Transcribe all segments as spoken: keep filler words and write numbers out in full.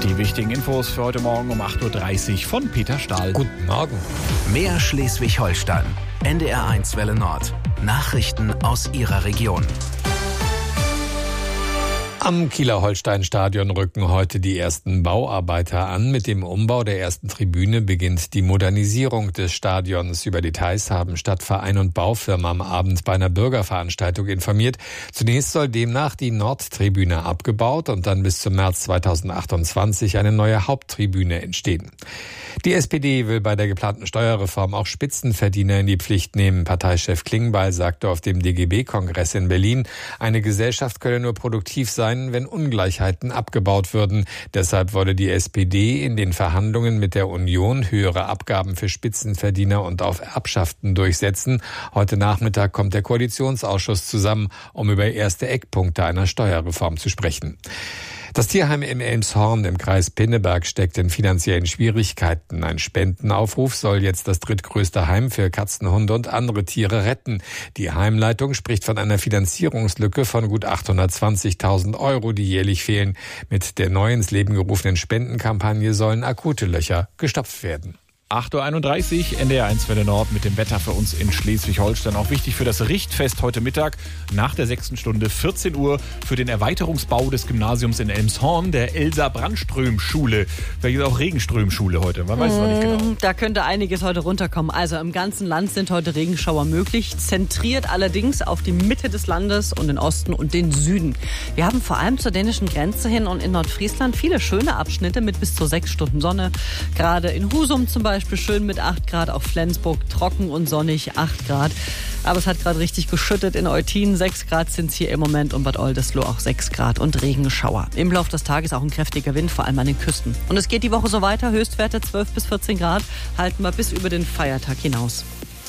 Die wichtigen Infos für heute Morgen um acht Uhr dreißig von Peter Stahl. Guten Morgen. Mehr Schleswig-Holstein. N D R eins Welle Nord. Nachrichten aus Ihrer Region. Am Kieler Holstein-Stadion rücken heute die ersten Bauarbeiter an. Mit dem Umbau der ersten Tribüne beginnt die Modernisierung des Stadions. Über Details haben Stadtverein und Baufirma am Abend bei einer Bürgerveranstaltung informiert. Zunächst soll demnach die Nordtribüne abgebaut und dann bis zum März zweitausendachtundzwanzig eine neue Haupttribüne entstehen. Die S P D will bei der geplanten Steuerreform auch Spitzenverdiener in die Pflicht nehmen. Parteichef Klingbeil sagte auf dem D G B-Kongress in Berlin, eine Gesellschaft könne nur produktiv sein, wenn Ungleichheiten abgebaut würden. Deshalb wolle die S P D in den Verhandlungen mit der Union höhere Abgaben für Spitzenverdiener und auf Erbschaften durchsetzen. Heute Nachmittag kommt der Koalitionsausschuss zusammen, um über erste Eckpunkte einer Steuerreform zu sprechen. Das Tierheim in Elmshorn im Kreis Pinneberg steckt in finanziellen Schwierigkeiten. Ein Spendenaufruf soll jetzt das drittgrößte Heim für Katzen, Hunde und andere Tiere retten. Die Heimleitung spricht von einer Finanzierungslücke von gut achthundertzwanzigtausend Euro, die jährlich fehlen. Mit der neu ins Leben gerufenen Spendenkampagne sollen akute Löcher gestopft werden. acht Uhr einunddreißig, N D R eins Welle Nord mit dem Wetter für uns in Schleswig-Holstein. Auch wichtig für das Richtfest heute Mittag nach der sechsten Stunde vierzehn Uhr für den Erweiterungsbau des Gymnasiums in Elmshorn, der Elsa-Brandström-Schule. Vielleicht ist auch Regenström-Schule heute, man weiß es noch nicht genau. Da könnte einiges heute runterkommen. Also im ganzen Land sind heute Regenschauer möglich, zentriert allerdings auf die Mitte des Landes und den Osten und den Süden. Wir haben vor allem zur dänischen Grenze hin und in Nordfriesland viele schöne Abschnitte mit bis zu sechs Stunden Sonne. Gerade in Husum zum Beispiel schön mit acht Grad, auch Flensburg trocken und sonnig acht Grad. Aber es hat gerade richtig geschüttet in Eutin, sechs Grad sind es hier im Moment und Bad Oldesloe auch sechs Grad und Regenschauer. Im Laufe des Tages auch ein kräftiger Wind, vor allem an den Küsten. Und es geht die Woche so weiter, Höchstwerte zwölf bis vierzehn Grad, halten wir bis über den Feiertag hinaus.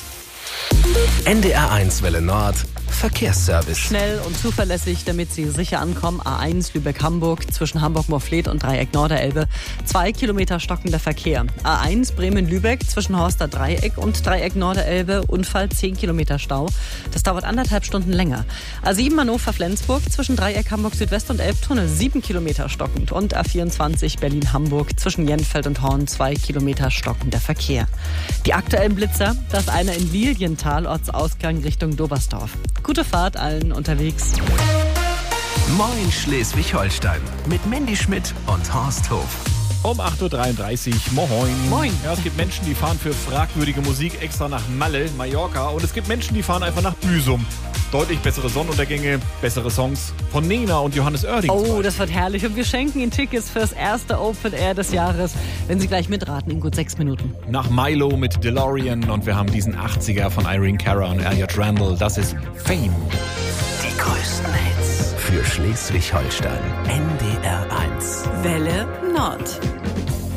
N D R eins Welle Nord. Verkehrsservice. Schnell und zuverlässig, damit Sie sicher ankommen. A eins Lübeck-Hamburg zwischen Hamburg-Morfleet und Dreieck Norderelbe. Zwei Kilometer stockender Verkehr. A eins Bremen-Lübeck zwischen Horster Dreieck und Dreieck Norderelbe. Unfall, zehn Kilometer Stau. Das dauert anderthalb Stunden länger. A sieben Hannover-Flensburg zwischen Dreieck Hamburg-Südwest und Elbtunnel. Sieben Kilometer stockend. Und A vierundzwanzig Berlin-Hamburg zwischen Jenfeld und Horn. Zwei Kilometer stockender Verkehr. Die aktuellen Blitzer, das eine in Lilienthal, Ortsausgang Richtung Dobersdorf. Gute Fahrt allen unterwegs. Moin Schleswig-Holstein mit Mandy Schmidt und Horst Hof. Um acht Uhr dreiunddreißig, moin. Moin. Ja, es gibt Menschen, die fahren für fragwürdige Musik extra nach Malle, Mallorca. Und es gibt Menschen, die fahren einfach nach Büsum. Deutlich bessere Sonnenuntergänge, bessere Songs von Nena und Johannes Oerding. Oh, das wird herrlich. Und wir schenken Ihnen Tickets fürs erste Open Air des Jahres, wenn Sie gleich mitraten in gut sechs Minuten. Nach Milo mit DeLorean und wir haben diesen achtziger von Irene Cara und Elliot Randall. Das ist Fame. Die größten Hits für Schleswig-Holstein. N D R eins. Welle Nord.